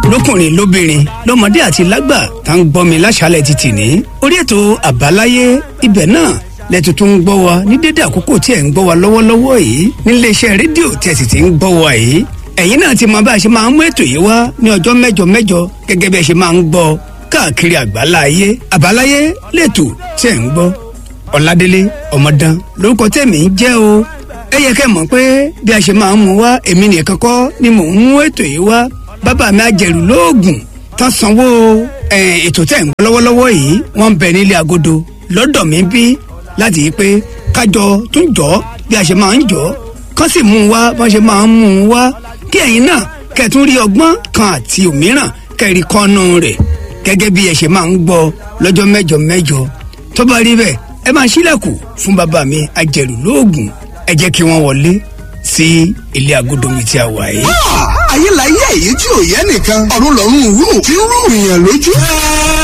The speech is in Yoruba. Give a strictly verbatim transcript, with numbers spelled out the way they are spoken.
lókùnrin lóbìnrin lọ́mọdé àti lágbà tá ń gbọ́ mi láṣálẹ̀ títì ní orí ètò àbáláyé ibẹ̀ náà lẹ́tùtù ń gbọ́ wa ní dédé àkókò tí ẹ̀ ń gbọ́ wa lọ́wọ́lọ́wọ́ yìí níléeṣẹ́ rédíò tí ẹ̀ sì ti ń gbọ́ wa yìí ẹ̀yin náà ti mọ bá a ṣe máa ń mú ètò yìí wá ní ọjọ́ mẹ́jọ mẹ́jọ gẹ́gẹ́ bí ẹ ṣe máa ń gbọ́ káàkiri àgbáláyé àbáláyé lẹ́tù tí ẹ̀ ń gbọ́ ọ̀làdélé ọmọdán lórúkọ tẹ̀mí ń jẹ́ o ẹ yẹ kẹ́ mọ̀ pé bí a ṣe máa ń mú wá èmi nìkan kọ́ ni mò ń mú ètò yìí wá bàbá mi àjẹrù lóògùn tán sanwó ètò tẹ̀ ń gbọ́ lọ́wọ́lọ́wọ́ yìí wọ́n ń bẹ nílé agodo lọ́dọ̀ mi bí láti yí pé kájọ tún jọ bí a ṣe máa ń jọ kán sì mú un wá bá ṣe máa ń mú un wá kí ẹ̀yin náà kẹ́tún rí ọgbọ́n kan àti òmíràn kẹ́rì kọ́nù rẹ̀ gẹ́gẹ́ bí ẹ ṣe máa ń gbọ́ lọ́jọ́ mẹ́jọ mẹ́jọ tó bá rí bẹ́ẹ̀ ẹ máa ṣílẹ̀kùn fún bàbá mi àjẹrù lóògùn ẹ jẹ́ kí wọ́n wọlé sí ilé agodo mi tí a wà yìí. ayé la yé èyí tí ò yẹ nìkan ọ̀run lọ́rùn rú tí ń rú ìyàn lójú.